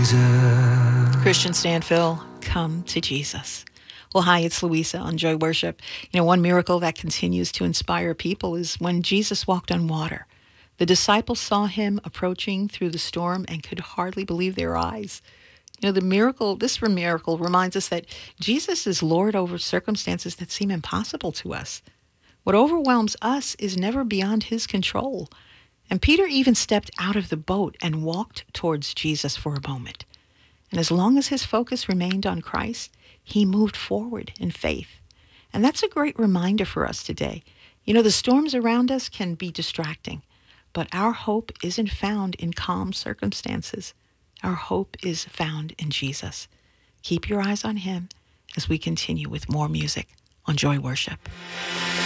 Christian Stanfill, come to Jesus. Well, hi, it's Louisa on Joy Worship. One miracle that continues to inspire people is when Jesus walked on water. The disciples saw him approaching through the storm and could hardly believe their eyes. This miracle reminds us that Jesus is Lord over circumstances that seem impossible to us. What overwhelms us is never beyond his control. And Peter even stepped out of the boat and walked towards Jesus for a moment. And as long as his focus remained on Christ, he moved forward in faith. And that's a great reminder for us today. The storms around us can be distracting, but our hope isn't found in calm circumstances. Our hope is found in Jesus. Keep your eyes on him as we continue with more music on Joy Worship.